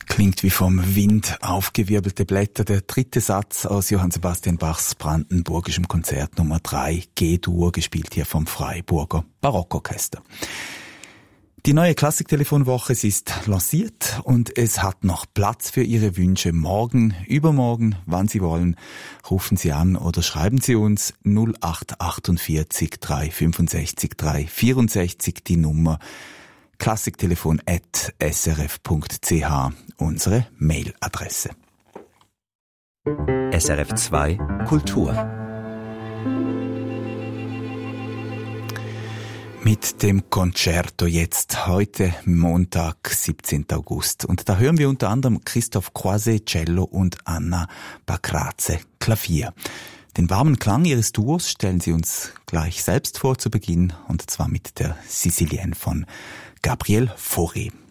Klingt wie vom Wind aufgewirbelte Blätter. Der dritte Satz aus Johann Sebastian Bachs brandenburgischem Konzert Nummer 3 G-Dur, gespielt hier vom Freiburger Barockorchester. Die neue Klassik-Telefonwoche, sie ist lanciert und es hat noch Platz für Ihre Wünsche. Morgen, übermorgen, wann Sie wollen, rufen Sie an oder schreiben Sie uns 0848 365 364 die Nummer klassiktelefon@srf.ch, unsere Mailadresse. SRF 2 Kultur. Mit dem Concerto jetzt, heute Montag, 17. August. Und da hören wir unter anderem Christoph Croiset, Cello und Anna Bacraze, Klavier. Den warmen Klang ihres Duos stellen sie uns gleich selbst vor zu Beginn, und zwar mit der Sicilienne von Gabriel Fauré.